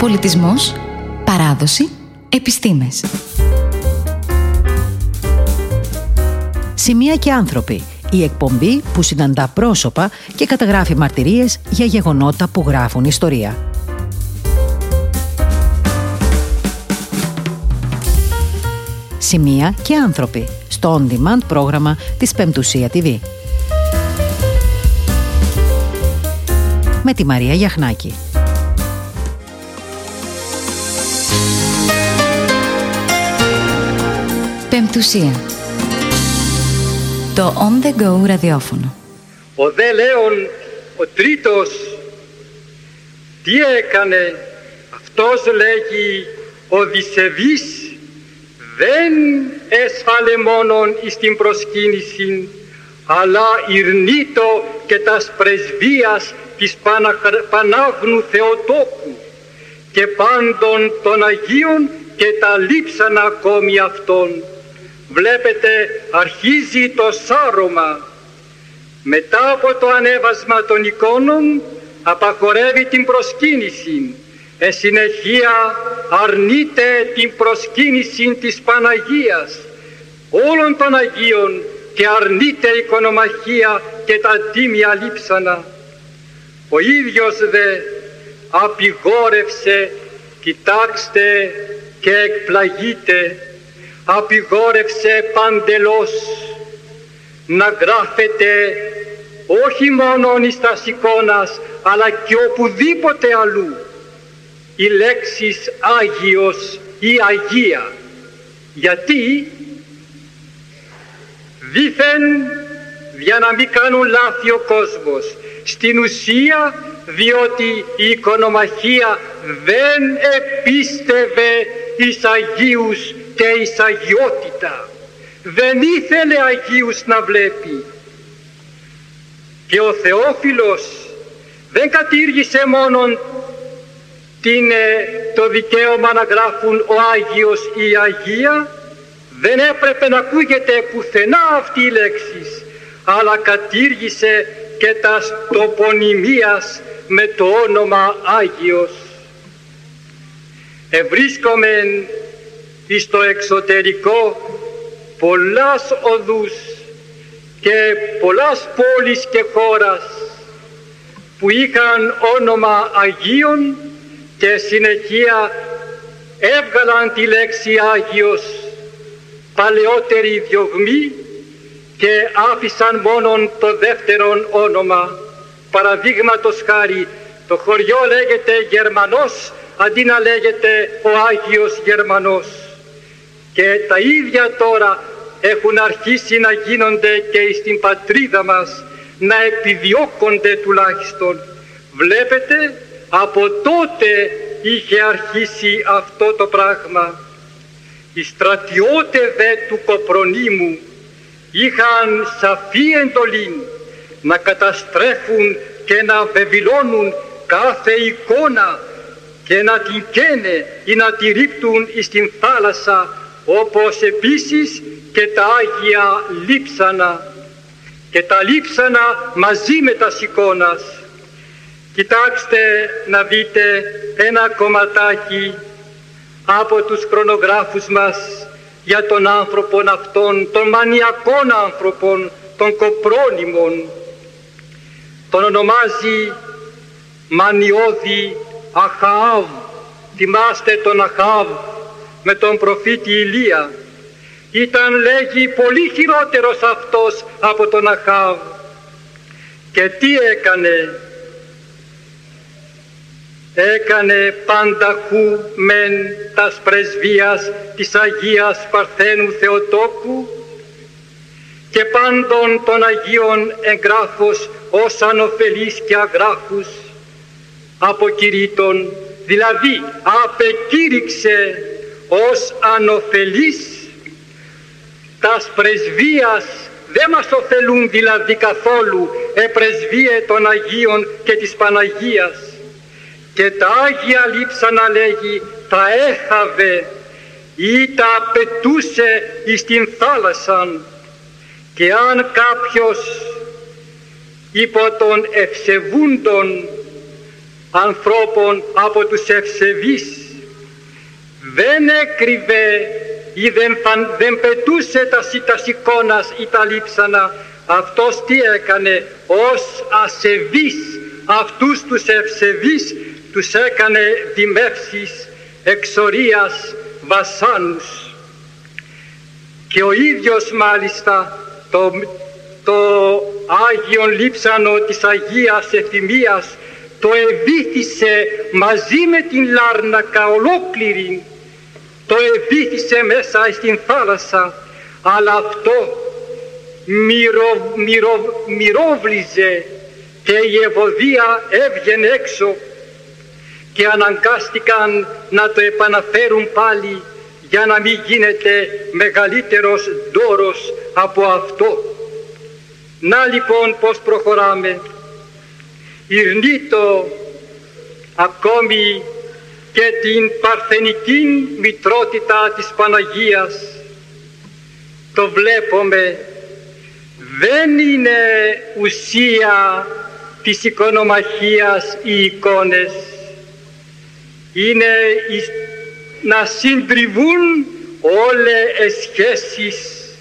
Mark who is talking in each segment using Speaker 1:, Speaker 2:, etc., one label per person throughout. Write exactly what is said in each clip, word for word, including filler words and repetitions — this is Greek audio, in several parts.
Speaker 1: Πολιτισμός, παράδοση, επιστήμες. Σημεία και άνθρωποι. Η εκπομπή που συναντά πρόσωπα και καταγράφει μαρτυρίες για γεγονότα που γράφουν ιστορία. Σημεία και άνθρωποι. Στο on-demand πρόγραμμα της Πεμπτουσία τι βι. Με τη Μαρία Γιαχνάκη. Πεμπτουσία. Το On The Go ραδιόφωνο.
Speaker 2: Ο δε Λέων, ο τρίτος, τι έκανε? Αυτός λέγει Οδυσσεβής δεν έσφαλε μόνον εις την προσκύνηση, αλλά ηρνήτω και τας πρεσβείας της Πανάγνου Θεοτόκου και πάντων των Αγίων και τα λείψανα ακόμη αυτών. Βλέπετε, αρχίζει το σάρωμα. Μετά από το ανέβασμα των εικόνων απαγορεύει την προσκύνηση. Εν συνεχεία αρνείται την προσκύνηση της Παναγίας όλων των Αγίων και αρνείται εικονομαχία και τα τίμια λείψανα. Ο ίδιος δε απειγόρευσε, κοιτάξτε και εκπλαγείτε, απειγόρευσε παντελώς να γράφεται όχι μόνο εις τας εικόνας αλλά και οπουδήποτε αλλού οι λέξεις Άγιος ή Αγία. Γιατί? Δήθεν για να μην κάνουν λάθη ο κόσμος. Στην ουσία διότι η εικονομαχία δεν επίστευε εις Αγίους και εις αγιότητα. Δεν ήθελε Αγίους να βλέπει. Και ο Θεόφιλος δεν κατήργησε μόνον την, το δικαίωμα να γράφουν ο Άγιος ή η Αγία. Δεν έπρεπε να ακούγεται πουθενά αυτή η λέξη, αλλά κατήργησε και τας τοπονυμίας με το όνομα Άγιος. Ευρίσκομεν εις το εξωτερικό πολλάς οδούς και πολλάς πόλεις και χώρας που είχαν όνομα Αγίων και συνεχεία έβγαλαν τη λέξη Άγιος παλαιότερη διωγμή και άφησαν μόνον το δεύτερον όνομα. Παραδείγματος χάρη, το χωριό λέγεται Γερμανός αντί να λέγεται ο Άγιος Γερμανός. Και τα ίδια τώρα έχουν αρχίσει να γίνονται και στην πατρίδα μας, να επιδιώκονται τουλάχιστον. Βλέπετε, από τότε είχε αρχίσει αυτό το πράγμα. Οι στρατιώτες δε του Κοπρονίμου είχαν σαφή εντολή να καταστρέφουν και να βεβηλώνουν κάθε εικόνα και να την καίνε ή να τη ρίπτουν εις την θάλασσα, όπως επίσης και τα Άγια λείψανα και τα λείψανα μαζί με τα εικόνας. Κοιτάξτε να δείτε ένα κομματάκι από τους χρονογράφους μας για τον άνθρωπον αυτόν, των μανιακών άνθρωπων, των Κοπρόνιμων. Τον ονομάζει Μανιώδη Αχαάβ. Θυμάστε τον Αχαάβ με τον προφήτη Ηλία? Ήταν, λέγει, πολύ χειρότερος αυτός από τον Αχαάβ. Και τι έκανε? Έκανε πανταχού μεν τας πρεσβείας της Αγίας Παρθένου Θεοτόκου και πάντων των Αγίων εγγράφος ως ανοφελείς και αγράφους αποκηρύττων, δηλαδή απεκήρυξε ως ανοφελείς τας πρεσβείας. Δεν μας ωφελούν δηλαδή καθόλου επρεσβείε των Αγίων και της Παναγίας. Και τα Άγια λείψανα, λέγει, τα έχαβε ή τα απαιτούσε εις την θάλασσαν. Και αν κάποιος υπό των ευσεβούντων ανθρώπων από τους ευσεβείς. Δεν έκρυβε ή δεν, δεν πετούσε τα, τα εικόνας ή τα λείψανα. Αυτός τι έκανε? Ως ασεβής αυτούς τους ευσεβείς τους έκανε δημεύσεις, εξορίας, βασάνους. Και ο ίδιος μάλιστα το, το Άγιον Λείψανο της Αγίας Ευθυμίας το εβύθισε μαζί με την Λάρνακα ολόκληρη, το εβύθισε μέσα στην θάλασσα, αλλά αυτό μυρο, μυρο, μυρόβλιζε και η Ευωδία έβγαινε έξω και αναγκάστηκαν να το επαναφέρουν πάλι για να μην γίνεται μεγαλύτερος ντόρος από αυτό. Να λοιπόν πώς προχωράμε. Ειρνήτω ακόμη και την παρθενική μητρότητα της Παναγίας. Το βλέπουμε, δεν είναι ουσία της εικονομαχίας οι εικόνες. Είναι να συντριβούν όλες σχέσεις,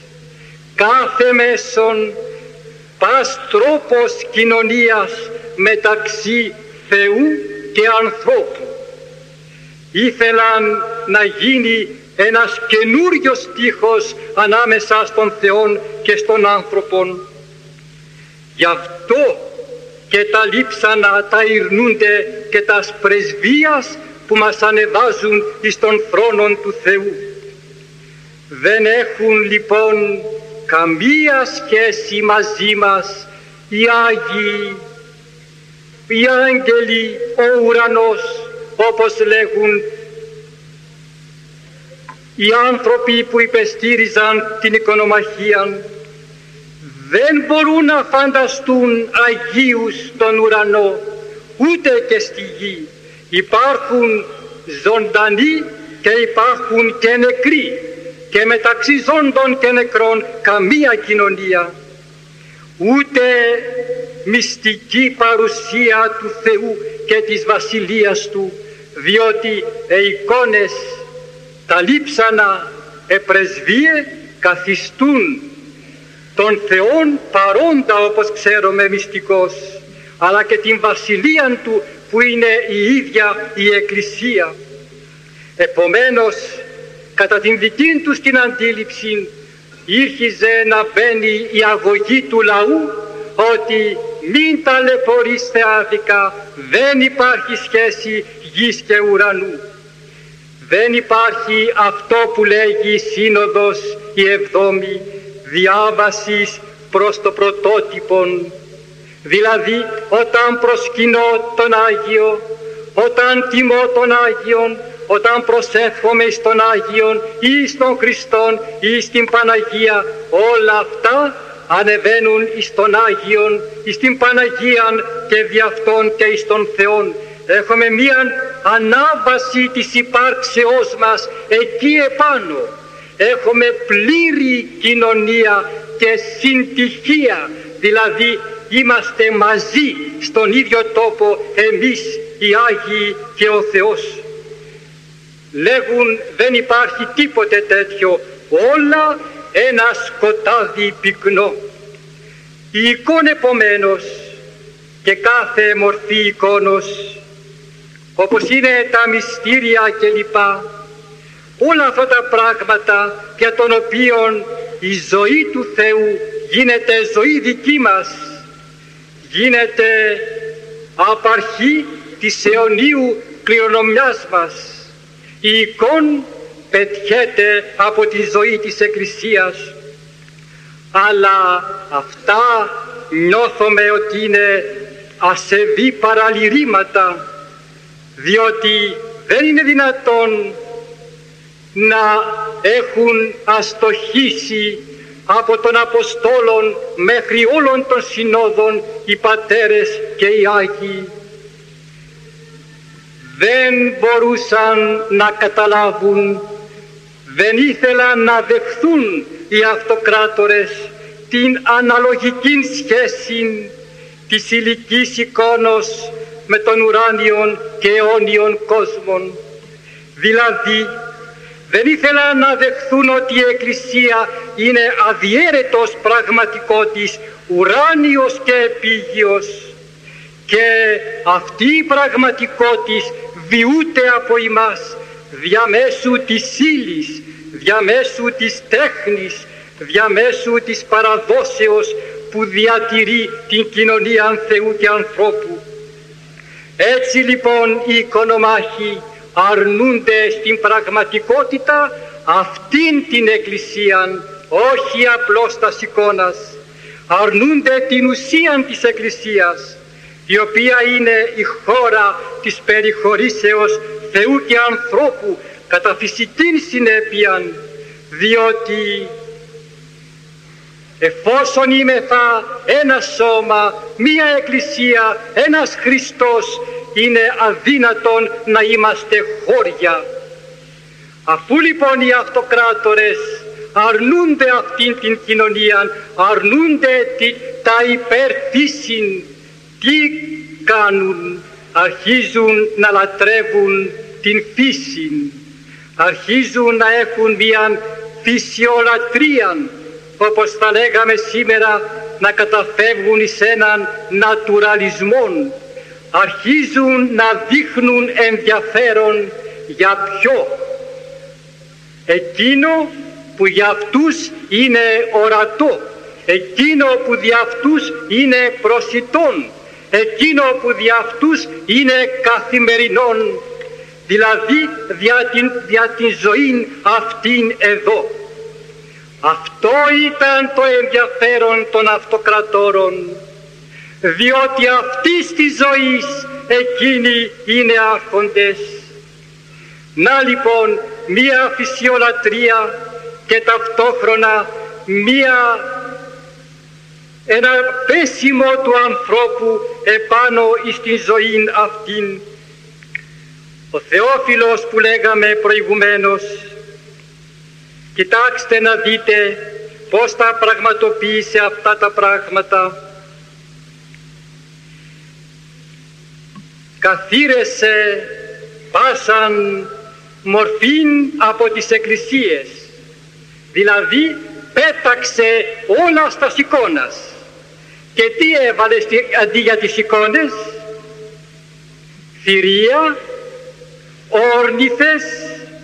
Speaker 2: κάθε μέσον, πας τρόπος κοινωνίας μεταξύ Θεού και ανθρώπου. Ήθελαν να γίνει ένας καινούριος στίχος ανάμεσα στον Θεό και στον άνθρωπον. Γι' αυτό και τα λείψανα τα ειρνούνται και τα πρεσβείας που μας ανεβάζουν εις τον θρόνο του Θεού. Δεν έχουν λοιπόν καμία σχέση μαζί μας οι Άγιοι, οι άγγελοι, ο ουρανός, όπως λέγουν οι άνθρωποι που υπεστήριζαν την εικονομαχία. Δεν μπορούν να φανταστούν Αγίους στον ουρανό, ούτε και στη γη. Υπάρχουν ζωντανοί και υπάρχουν και νεκροί, και μεταξύ ζώντων και νεκρών καμία κοινωνία. Ούτε μυστική παρουσία του Θεού και της Βασιλείας Του, διότι οι εικόνες, τα λείψανα, επρεσβείε καθιστούν τον Θεόν παρόντα, όπως ξέρουμε, μυστικός, αλλά και την Βασιλεία Του που είναι η ίδια η Εκκλησία. Επομένως, κατά την δική τους την αντίληψη, ήρχιζε να μπαίνει η αγωγή του λαού ότι μην ταλαιπωρείς θεάδικα, δεν υπάρχει σχέση γης και ουρανού. Δεν υπάρχει αυτό που λέγει η Σύνοδος η Εβδόμη, διάβασης προς το πρωτότυπον. Δηλαδή, όταν προσκυνώ τον Άγιο, όταν τιμώ τον Άγιον, όταν προσεύχομαι εις τον Άγιον ή στον Χριστόν ή στην Παναγία, όλα αυτά ανεβαίνουν εις τον Άγιον, εις την Παναγίαν και δι' αυτόν και εις τον Θεόν. Έχουμε μία ανάβαση της υπάρξεώς μας εκεί επάνω. Έχουμε πλήρη κοινωνία και συντυχία, δηλαδή είμαστε μαζί στον ίδιο τόπο εμείς οι Άγιοι και ο Θεός. Λέγουν δεν υπάρχει τίποτε τέτοιο, όλα ένα σκοτάδι πυκνό. Η εικόνα επομένως και κάθε μορφή εικόνος, όπως είναι τα μυστήρια κλπ, όλα αυτά τα πράγματα για τον οποίον η ζωή του Θεού γίνεται ζωή δική μας, γίνεται απαρχή της αιωνίου κληρονομιάς μας. Η εικόνα πετιέται από τη ζωή της Εκκλησίας, αλλά αυτά νιώθουμε ότι είναι ασεβή παραλυρήματα, διότι δεν είναι δυνατόν να έχουν αστοχήσει από τον Αποστόλων μέχρι όλων των συνόδων οι πατέρες και οι Άγιοι. Δεν μπορούσαν να καταλάβουν, δεν ήθελαν να δεχθούν οι αυτοκράτορες την αναλογική σχέση της ηλικής εικόνος με τον ουράνιον και αιώνιον κόσμον. Δηλαδή, δεν ήθελαν να δεχθούν ότι η Εκκλησία είναι αδιέρετος πραγματικότης, ουράνιος και επίγειος, και αυτή η πραγματικότης βιούται από ημάς διαμέσου της ύλης, διαμέσου της τέχνης, διαμέσου της παραδόσεως που διατηρεί την κοινωνία Θεού και ανθρώπου. Έτσι λοιπόν οι οικονομάχοι αρνούνται στην πραγματικότητα αυτήν την Εκκλησία, όχι απλώς τας εικόνας. Αρνούνται την ουσία της Εκκλησίας, η οποία είναι η χώρα της περιχωρήσεως Θεού και ανθρώπου κατά φυσικήν συνέπειαν, διότι εφόσον είμεθα ένα σώμα, μία Εκκλησία, ένας Χριστός, είναι αδύνατον να είμαστε χώρια. Αφού λοιπόν οι αυτοκράτορες αρνούνται αυτήν την κοινωνία, αρνούνται τα υπερφύσιν, τι κάνουν? Αρχίζουν να λατρεύουν την φύση, αρχίζουν να έχουν μια φυσιολατρία, όπως θα λέγαμε σήμερα, να καταφεύγουν εις έναν νατουραλισμό. Αρχίζουν να δείχνουν ενδιαφέρον για ποιο? Εκείνο που για αυτούς είναι ορατό, εκείνο που για αυτούς είναι προσιτόν, εκείνο που δια αυτούς είναι καθημερινόν, δηλαδή δια την, δια την ζωή αυτήν εδώ. Αυτό ήταν το ενδιαφέρον των αυτοκρατόρων, διότι αυτής της ζωής εκείνοι είναι άρχοντες. Να λοιπόν μία φυσιολατρία και ταυτόχρονα μία ένα πέσιμο του ανθρώπου επάνω στην ζωή αυτήν. Ο Θεόφιλος που λέγαμε προηγουμένως, κοιτάξτε να δείτε πώς τα πραγματοποίησε αυτά τα πράγματα. Καθήρεσε πάσαν μορφήν από τις εκκλησίες, δηλαδή πέταξε όλα στα εικόνας. Και τι έβαλε αντί για τις εικόνες? Θηρία, όρνηθες,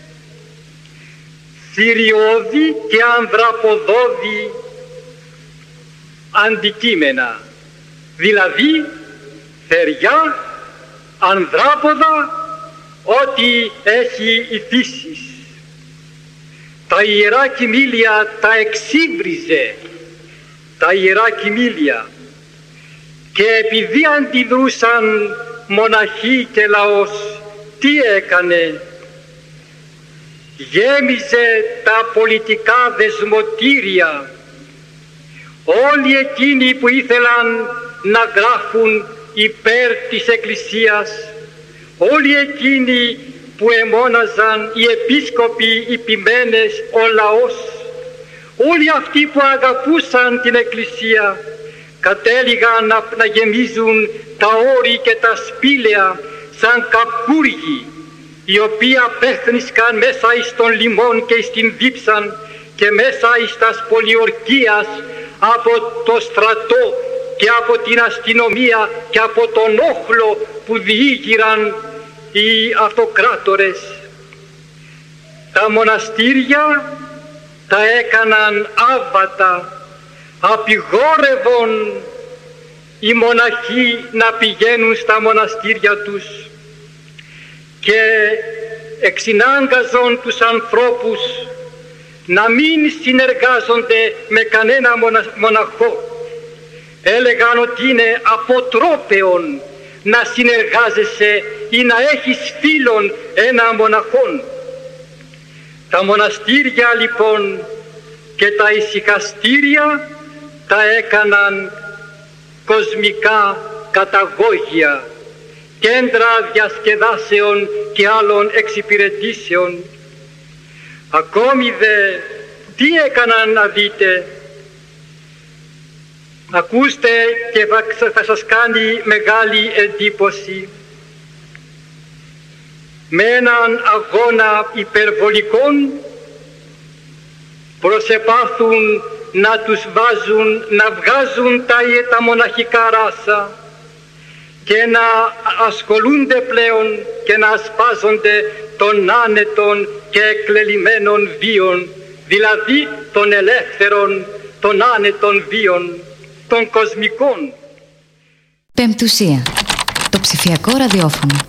Speaker 2: θηριώδη και ανδραποδώδη αντικείμενα, δηλαδή θεριά, ανδράποδα, ό,τι έχει η φύση. Τα ιερά κοιμήλια τα εξύβριζε, τα ιερά κοιμήλια, και επειδή αντιδρούσαν μοναχοί και λαός, τι έκανε? Γέμιζε τα πολιτικά δεσμοτήρια. Όλοι εκείνοι που ήθελαν να γράφουν υπέρ της Εκκλησίας, όλοι εκείνοι που εμώναζαν οι επίσκοποι, οι ποιμένες, ο λαός, όλοι αυτοί που αγαπούσαν την Εκκλησία, κατέληγαν να, να γεμίζουν τα όρη και τα σπήλαια σαν καπούργοι, οι οποίοι απέθνισκαν μέσα εις τον λιμόν και εις την δίψαν και μέσα εις τας πολιορκίας από το στρατό και από την αστυνομία και από τον όχλο που διήγηραν οι αυτοκράτορες. Τα μοναστήρια τα έκαναν άβατα, απειγόρευον οι μοναχοί να πηγαίνουν στα μοναστήρια τους και εξυνάγκαζον τους ανθρώπους να μην συνεργάζονται με κανένα μοναχό. Έλεγαν ότι είναι αποτρόπαιον να συνεργάζεσαι ή να έχεις φίλον ένα μοναχόν. Τα μοναστήρια λοιπόν και τα ησυχαστήρια τα έκαναν κοσμικά καταγόγια, κέντρα διασκεδάσεων και άλλων εξυπηρετήσεων. Ακόμη δε τι έκαναν να δείτε? Ακούστε και θα σας κάνει μεγάλη εντύπωση. Με έναν αγώνα υπερβολικών προσεπάθουν να τους βάζουν, να βγάζουν τα, τα μοναχικά ράσα και να ασχολούνται πλέον και να ασπάζονται των άνετων και εκλελειμμένων βίων, δηλαδή των ελεύθερων, των άνετων βίων, των κοσμικών.
Speaker 3: Πεμπτουσία, το ψηφιακό ραδιόφωνο.